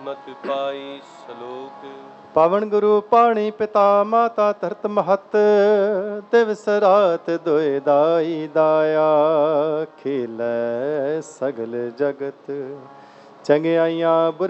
ਮਤ ਪਾਈ ਸਲੋਕ। ਪਾਵਨ ਗੁਰੂ ਪਾਣੀ ਪਿਤਾ ਮਾਤਾ ਧਰਤ ਮਹਤ, ਦਿਵਸ ਰਾਤ ਦੁਇ ਦਾਈ ਦਾਇਆ, ਖੇਲੈ ਸਗਲ ਜਗਤ। ਚੰਗਿਆਈਆਂ